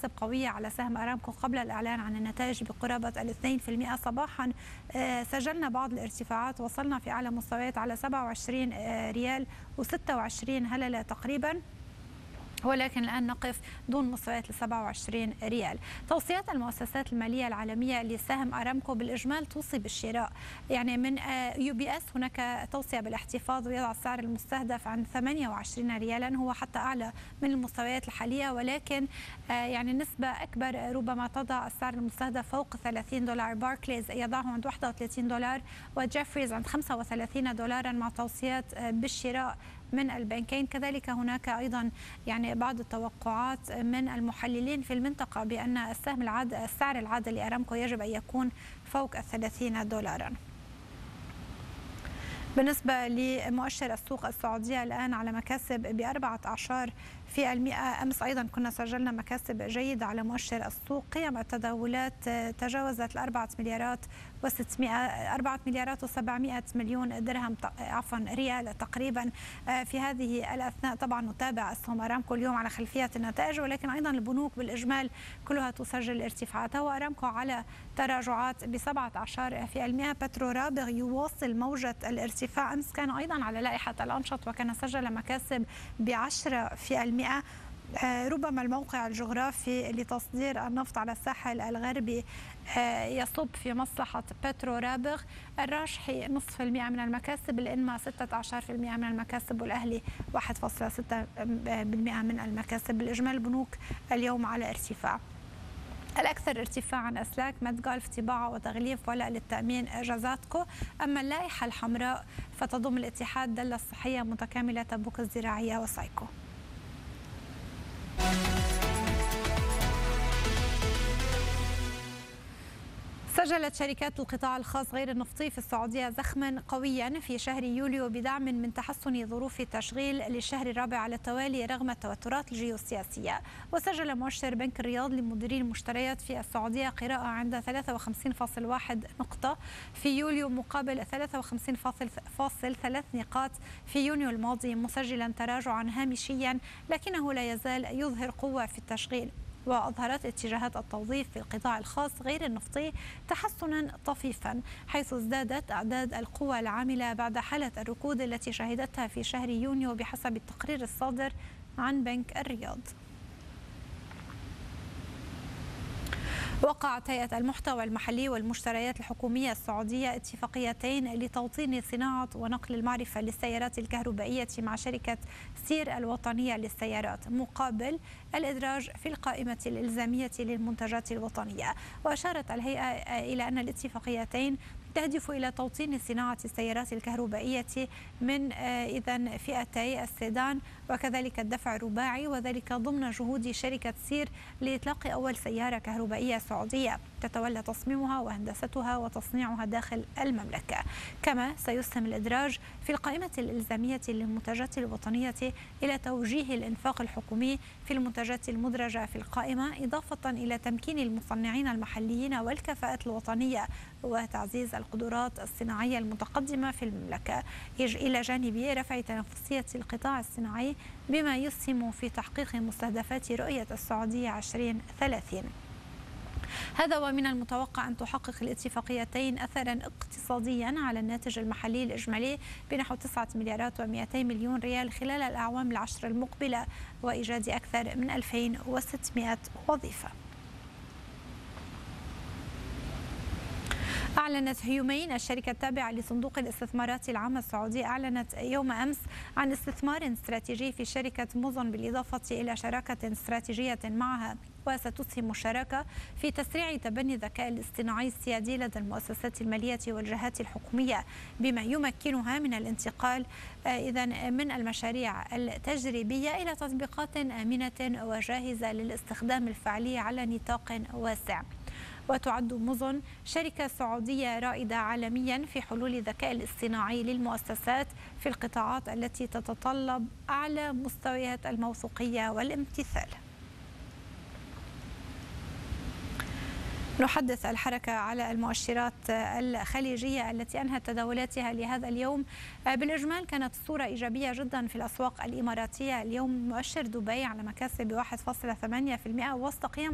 مكاسب قوية على سهم أرامكو قبل الإعلان عن النتائج بقرابة 2% صباحا. سجلنا بعض الارتفاعات، وصلنا في أعلى مستويات على 27 ريال و26 هللة تقريبا، ولكن الآن نقف دون مستويات ال 27 ريال. توصيات المؤسسات المالية العالمية لسهم أرامكو بالإجمال توصي بالشراء، يعني من UBS هناك توصية بالاحتفاظ ويضع السعر المستهدف عن 28 ريالا، هو حتى أعلى من المستويات الحالية، ولكن يعني نسبة أكبر ربما تضع السعر المستهدف فوق 30 دولار. باركليز يضعه عند 31 دولار وجيفريز عند 35 دولارا مع توصيات بالشراء من البنكين. كذلك هناك أيضا يعني بعض التوقعات من المحللين في المنطقة بأن السعر العادل لأرامكو يجب أن يكون فوق 30 دولارا. بالنسبة لمؤشر السوق السعودية الآن على مكاسب ب14%. أمس أيضا كنا سجلنا مكاسب جيدة على مؤشر السوق. قيم التداولات تجاوزت 4 مليارات و700 مليون درهم ريال تقريبا. في هذه الأثناء طبعا نتابع أسهم أرامكو اليوم على خلفية النتائج، ولكن أيضا البنوك بالإجمال كلها تسجل ارتفاعات. هو أرامكو على تراجعات ب17%. بترو رابغ يواصل موجة الارتفاع، أمس كان أيضا على لائحة الأنشط وكان سجل مكاسب ب10%. ربما الموقع الجغرافي لتصدير النفط على الساحل الغربي يصب في مصلحة بترو رابغ. الراجحي 0.5% من المكاسب، الإنما 16% من المكاسب، والأهلي 1.6% من المكاسب. بالإجمال البنوك اليوم على ارتفاع. الأكثر ارتفاعا أسلاك، مدغولف طباعة وتغليف ولا للتأمين جازاتكو. أما اللائحة الحمراء فتضم الاتحاد، دلة الصحية متكاملة، تبوك الزراعية وسايكو. سجلت شركات القطاع الخاص غير النفطي في السعودية زخما قويا في شهر يوليو بدعم من تحسن ظروف التشغيل للشهر الرابع على التوالي رغم التوترات الجيوسياسية. وسجل مؤشر بنك الرياض لمديري المشتريات في السعودية قراءة عند 53.1 نقطة في يوليو مقابل 53.3 نقاط في يونيو الماضي، مسجلا تراجعا هامشيا لكنه لا يزال يظهر قوة في التشغيل. وأظهرت اتجاهات التوظيف في القطاع الخاص غير النفطي تحسنا طفيفا، حيث ازدادت أعداد القوى العاملة بعد حالة الركود التي شهدتها في شهر يونيو بحسب التقرير الصادر عن بنك الرياض. وقعت هيئة المحتوى المحلي والمشتريات الحكومية السعودية اتفاقيتين لتوطين صناعة ونقل المعرفة للسيارات الكهربائية مع شركة سير الوطنية للسيارات مقابل الإدراج في القائمة الإلزامية للمنتجات الوطنية. وأشارت الهيئة إلى أن الاتفاقيتين تهدف إلى توطين صناعة السيارات الكهربائية من إذن فئتي السيدان وكذلك الدفع الرباعي، وذلك ضمن جهود شركة سير لإطلاق أول سيارة كهربائية سعودية تتولى تصميمها وهندستها وتصنيعها داخل المملكة. كما سيسهم الإدراج في القائمة الإلزامية للمنتجات الوطنية إلى توجيه الإنفاق الحكومي في المنتجات المدرجة في القائمة، إضافة إلى تمكين المصنعين المحليين والكفاءات الوطنية وتعزيز القدرات الصناعية المتقدمة في المملكة، إلى جانب رفع تنافسية القطاع الصناعي بما يسهم في تحقيق مستهدفات رؤية السعودية 2030. هذا ومن المتوقع أن تحقق الاتفاقيتين أثرا اقتصاديا على الناتج المحلي الإجمالي بنحو 9 مليارات و200 مليون ريال خلال الأعوام العشر المقبلة، وإيجاد أكثر من 2600 وظيفة. أعلنت هيومين الشركة التابعة لصندوق الاستثمارات العامة السعودية أعلنت يوم أمس عن استثمار استراتيجي في شركة موزون بالإضافة إلى شراكة استراتيجية معها، وستسهم الشراكة في تسريع تبني الذكاء الاصطناعي السيادي لدى المؤسسات المالية والجهات الحكومية، بما يمكنها من الانتقال من المشاريع التجريبية إلى تطبيقات آمنة وجاهزة للاستخدام الفعلي على نطاق واسع. وتعد موزون شركة سعودية رائدة عالميا في حلول الذكاء الاصطناعي للمؤسسات في القطاعات التي تتطلب أعلى مستويات الموثوقية والامتثال. نحدث الحركة على المؤشرات الخليجية التي أنهت تداولاتها لهذا اليوم. بالإجمال كانت الصورة إيجابية جدا في الأسواق الإماراتية اليوم. مؤشر دبي على مكاسب 1.8% وسط قيم